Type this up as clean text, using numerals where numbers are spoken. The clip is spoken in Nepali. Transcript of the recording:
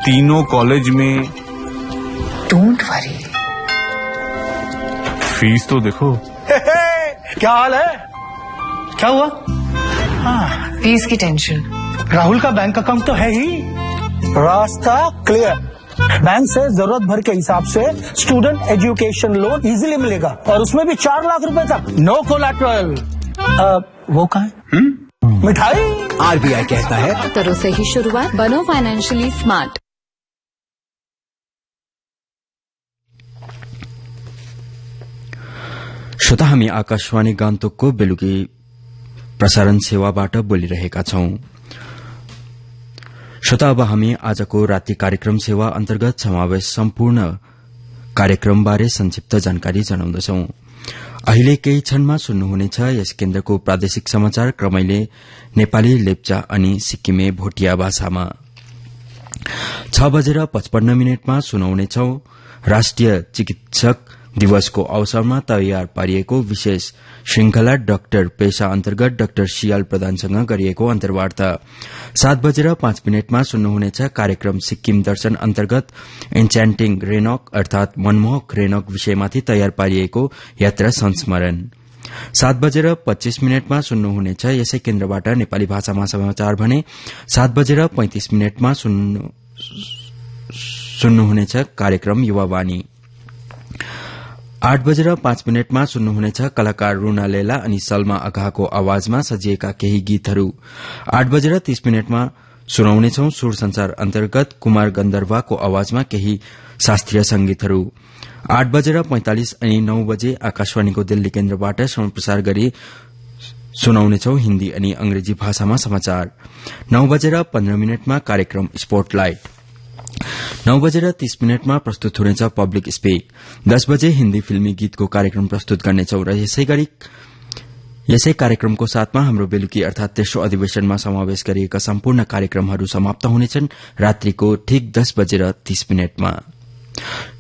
तीनों कॉलेज में। Don't worry. फीस तो देखो। क्या हाल है? क्या हुआ? हाँ, फीस की टेंशन। राहुल का बैंक अकाउंट तो है ही। रास्ता क्लियर। बैंक से जरूरत भर के हिसाब से स्टूडेंट एजुकेशन लोन इजीली मिलेगा और उसमें भी 4 लाख रुपए तक। No collateral. वो कहाँ है? मिठाई। आरबीआई कहता है तरो से ही शुरुआत, बनो फाइनेंशियली स्मार्ट। श्रोता, हामी आकाशवाणी गान्तोकको बेलुकी प्रसारण सेवाबाट बोलिरहेका छौं। श्रोता, अब हामी आजको राति कार्यक्रम सेवा अन्तर्गत समावेश सम्पूर्ण कार्यक्रमबारे संक्षिप्त जानकारी जनाउँदछौं। अहिले केही क्षणमा सुन्नुहुनेछ यस केन्द्रको प्रादेशिक समाचार क्रमैले नेपाली, लेप्चा अनि सिक्किमे भोटिया भाषामा। 6:55 सुनाउनेछौ राष्ट्रिय चिकित्सक दिवसको अवसरमा तयार पारिएको विशेष श्रृंखला डाक्टर पेशा अन्तर्गत डाक्टर सियाल प्रधानसँग गरिएको अन्तर्वार्ता। 7:05 सुन्नुहुनेछ कार्यक्रम सिक्किम दर्शन अन्तर्गत एन्च्यान्टिङ रेनक अर्थात मनमोहक रेनक विषयमाथि तयार पारिएको यात्रा संस्मरण। 7:25 सुन्नुहुनेछ यसै केन्द्रबाट नेपाली भाषामा समाचार भने 7:35 सुन्नुहुनेछ कार्यक्रम युवावाणी। 8:05 सुन्नुहुनेछ कलाकार रूना लेला अनि सलमा अघाको आवाजमा सजिएका केही गीतहरू। 8:30 सुनाउनेछौ सुर संसार अन्तर्गत कुमार गन्धर्वको आवाजमा केही शास्त्रीय संगीतहरू। 8:45 अनि 9 बजे आकाशवाणीको दिल्ली केन्द्रबाट प्रसार गरी सुनाउनेछौ हिन्दी अनि अंग्रेजी भाषामा समाचार। 9:15 कार्यक्रम स्पोर्टलाइट। 9:30 प्रस्तुत हुनेछ पब्लिक स्पीक। 10 बजे हिन्दी फिल्मी गीतको कार्यक्रम प्रस्तुत गर्नेछौ र यसै कार्यक्रमको साथमा हाम्रो बेलुकी अर्थात तेस्रो अधिवेशनमा समावेश गरिएका सम्पूर्ण कार्यक्रमहरू समाप्त हुनेछन् रात्रिको ठीक 10:30